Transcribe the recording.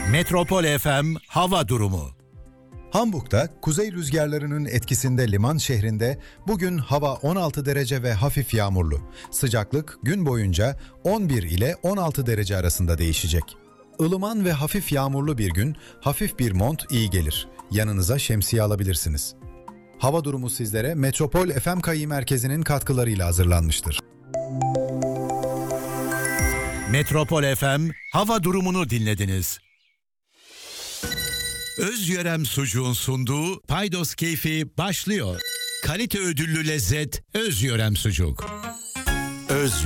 Metropol FM hava durumu. Hamburg'da kuzey rüzgarlarının etkisinde liman şehrinde bugün hava 16 derece ve hafif yağmurlu. Sıcaklık gün boyunca 11 ile 16 derece arasında değişecek. Ilıman ve hafif yağmurlu bir gün, hafif bir mont iyi gelir. Yanınıza şemsiye alabilirsiniz. Hava durumu sizlere Metropol FM Kayı Merkezi'nin katkılarıyla hazırlanmıştır. Metropol FM hava durumunu dinlediniz. Özyörem Sucuğun sunduğu Paydos Keyfi başlıyor. Kalite ödüllü lezzet Özyörem Sucuk. Özyörem.